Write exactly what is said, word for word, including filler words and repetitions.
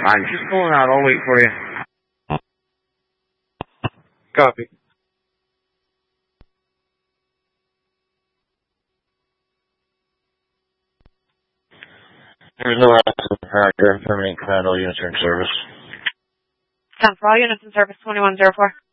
I'm just pulling out. I'll wait for you. Copy. There's no accident factor. Permanent command, all units are in service. ten for all units in service, twenty-one oh four.